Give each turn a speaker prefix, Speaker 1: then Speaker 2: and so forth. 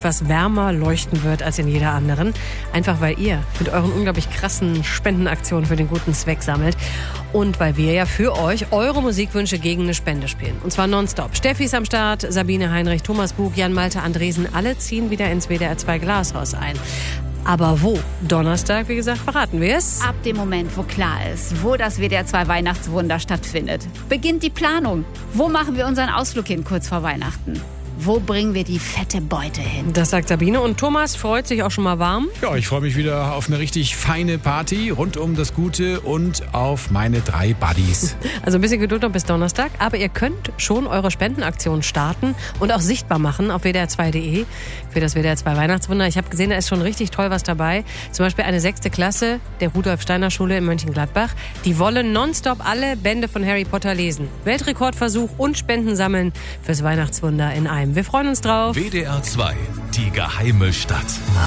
Speaker 1: etwas wärmer leuchten wird als in jeder anderen. Einfach weil ihr mit euren unglaublich krassen Spendenaktionen für den guten Zweck sammelt. Und weil wir ja für euch eure Musikwünsche gegen eine Spende spielen. Und zwar nonstop. Steffi ist am Start, Sabine Heinrich, Thomas Bug, Jan Malte Andresen. Alle ziehen wieder ins WDR 2 Glashaus ein. Aber wo? Donnerstag, wie gesagt, verraten wir es.
Speaker 2: Ab dem Moment, wo klar ist, wo das WDR 2 Weihnachtswunder stattfindet, beginnt die Planung. Wo machen wir unseren Ausflug hin kurz vor Weihnachten? Wo bringen wir die fette Beute hin?
Speaker 1: Das sagt Sabine. Und Thomas freut sich auch schon mal warm.
Speaker 3: Ja, ich freue mich wieder auf eine richtig feine Party rund um das Gute und auf meine 3 Buddies.
Speaker 1: Also ein bisschen Geduld noch bis Donnerstag. Aber ihr könnt schon eure Spendenaktion starten und auch sichtbar machen auf wdr2.de für das WDR 2 Weihnachtswunder. Ich habe gesehen, da ist schon richtig toll was dabei. Zum Beispiel eine 6. Klasse der Rudolf-Steiner-Schule in Mönchengladbach. Die wollen nonstop alle Bände von Harry Potter lesen. Weltrekordversuch und Spenden sammeln fürs Weihnachtswunder in einem. Wir freuen uns drauf.
Speaker 4: WDR 2, die geheime Stadt.